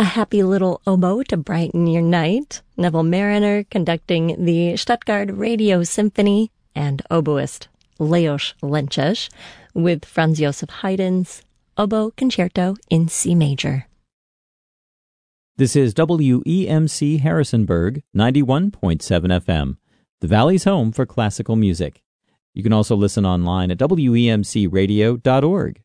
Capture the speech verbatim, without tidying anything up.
a happy little oboe to brighten your night, Neville Mariner conducting the Stuttgart Radio Symphony, and oboist Leos Lenches with Franz Joseph Haydn's Oboe Concerto in C Major. This is W E M C Harrisonburg, ninety-one point seven F M, the Valley's home for classical music. You can also listen online at W E M C radio dot org.